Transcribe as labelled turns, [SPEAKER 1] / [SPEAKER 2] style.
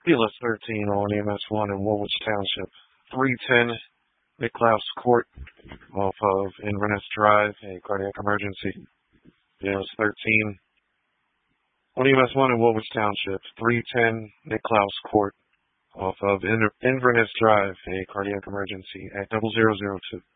[SPEAKER 1] PLS 13 on EMS 1 in Woolwich Township. 310 Nicklaus Court off of Inverness Drive, a cardiac emergency. PLS 13 on EMS 1 in Woolwich Township. 310 Nicklaus Court off of Inverness Drive, a cardiac emergency at 0002.